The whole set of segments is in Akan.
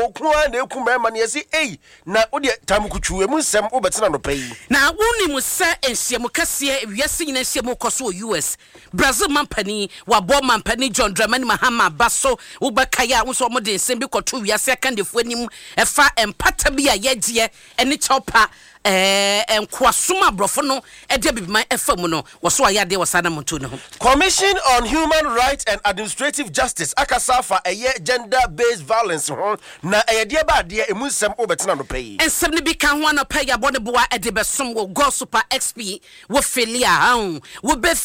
wo kwa na eku mema na yesi na wo de tamkuchu emu nsem wo betena no pay na woni mu se ensiemu kase wiase nyina ensiemu koso US Brazil mampani wa bo mampani John Dramani Mahama baso wo bakaya wo so mo de nsem bi koto wiase akandefo anim efa empata bi a yegye ene chopa enkwasoma brofo no ede bibima efam no wo so ayade wasana monto ne ho. Commission on Human Rights and Administrative Justice akasafa gender based violence ho na de ba de emu nsem obetena no pay ensem ne bi kan ho na pay abone boa ede besom wo Go Super XP wo filia ha wo be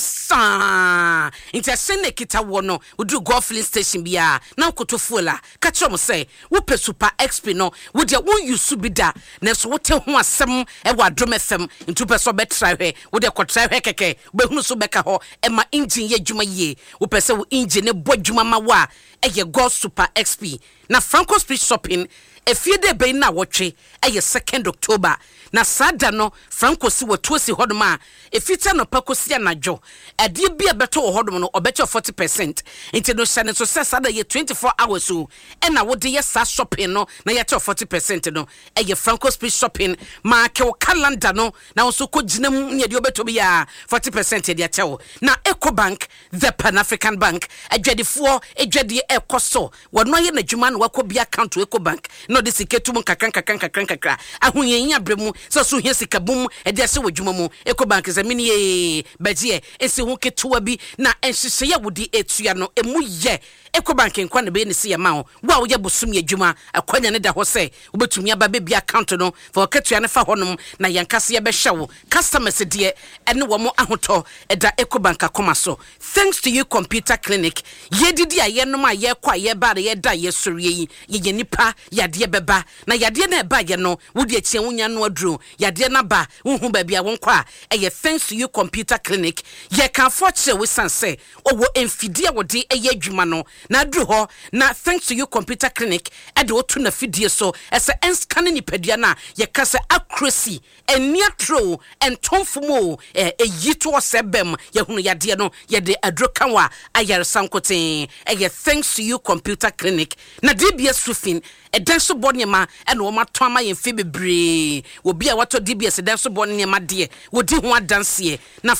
filisa intercene kita wo no wo do go filling station bia na kotofola ka chom say wo pe Super XP no wo de wo use bi da na so wo te ho asem e wa drum FM into person betra hwe wo de kotra hwe keke be hunu so beka ho e ma engine ye dwuma ye wo pese wo engine ne bo dwuma ma wa e ye Go Super XP na Franco Street Shopping efiede be na wotwe e ye 2nd October na sada no Franco si wotosi hodoma efita no pakosi anadwo ade bia beto hodom no obecho 40% into no shane so sada ye 24 hours so e na wode ye sa shopping no na ye 40% no e ye Franco Street Shopping ma ke calendar no na so ko ginam ne de obeto bia 40% de achewo na EcoBank the Pan African Bank adwadefo adwade ekoso wono ye na dwuma no wakobia account to EcoBank no de siketum kakra ahoyenya bremu so so hia sikabum e de se wadwuma mu EcoBank ze mini ye bagie esi ho ketua bi na enhyehyeye wodi etua no emu ye EcoBank nkwa na be ne se yema ho wa wo ye bosum ye dwuma akwanya ne da ho se obetumi aba be bia account no for ketua ne fa honom na yankase ye be hyewo customers de ene wo mo ahoto eda EcoBank akoma so thanks to you computer clinic ye didi aye no ma ye kwa ye ba ye da ye sori yi ye nipa yade beba na yade na eba ye no wodi achie wonya no aduro yade na ba wohu ba bia wonkwa eye thanks to you computer clinic ye kan fortune we sanse owo enfidie wodi eye adwuma no na aduro ho na thanks to you computer clinic e de otu na fidie so ese enscan ni padua na ye kase accuracy eniatro entomfumo eyito osebem ye hunu yade no ye de aduro kanwa ayar sankoten eye thanks to you computer clinic na DBS roofing edenso bonema ene wo mato ama ye mfe bebre obi a wato DBS edenso bonema de wodi ho adanse na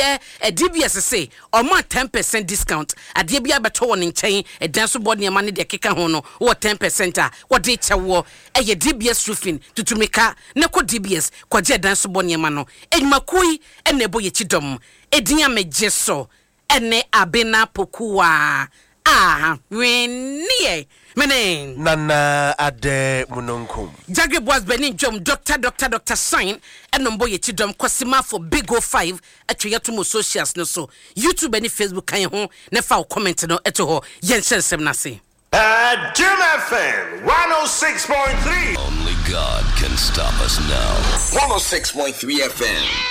DBS say o ma 10% discount ade bia beto won nchen edenso bonema ne de keka ho no wo 10% a wodi chewo eye DBS roofing tutumika ne ko DBS ko je edenso bonema no enmakui ene bo ye chidom edin amejeso ene abena pokuwa wenie menen nana ade munonkum Jagre Boys Benin Jom Dr. Sign enombo ye chidom kwasima for Big O5 atweyato mo socials no so YouTube and Facebook kan ho ne fa comment no eto ho yen hyensem na se Jim FM 106.3 Only God can stop us now. 106.3 FM.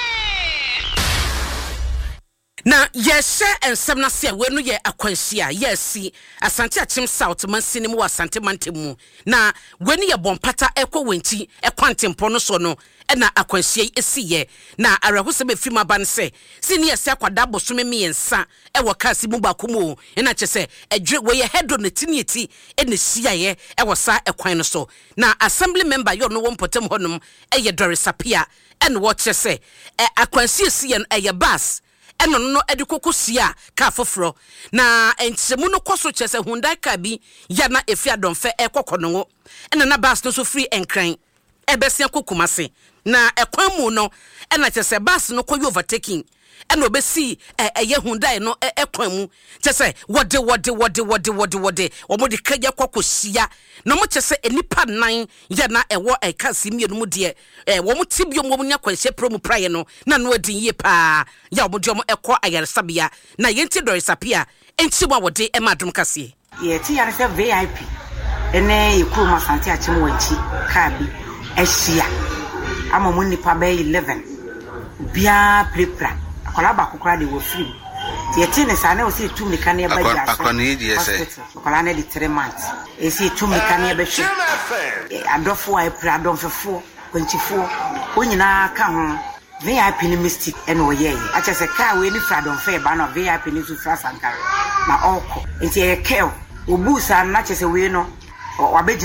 Na yeshe ensem na se we no ye akwanhia yesi Asante Achim South mansini mu Asante Mantemu na we ni ye bompata ekwo wenti ekwantempo no so no na akwanhia esiye na arahose be fima ban se sini yesi akwada bosome miensa ewo kasi mu bakomo na chese edwe we ye hedo na tinieti na siaye ewo sa ekwan no so na assembly member yo no wompotem honum eye Dorisapia wo chese akwanhia esiye eye bus eno no edikokosia ka foforo na enchemu no koso chese Hyundai ka bi ya na efia donfe ekokono ena na bus no so free enkran ebesia kokumase na ekwan mu no ena chese bus no koyo overtaking ena obesi eye Hyundai no ekwan mu chese wode omodi kaja kokosia na mo chese enipa nan ya na ewo ekasi mienu mu de wo mo tibio mo nya kwanhye promu praye no na no adin ye pa ya omodi omo ekọ ayaresabia na yenti Dorisapia enti mo wode emadum kase ye ti yare se VIP ene ikuru Asante Achim wanchi ka bi ehia ama mo nipa be 11 bia prepra akola ba kokora de wo free yeti ne sa na o si tum nika ne ba ja akoni di ese akola na di 3 months e si tum nika ne ba hwe adofo ai pra adofo kwanchifo onyina ka ho VIP ni mystic ene oye acha se ka we ni fra don fe ba no VIP ni su fra sankara na oko enti e ke obu sa na che se we no wabe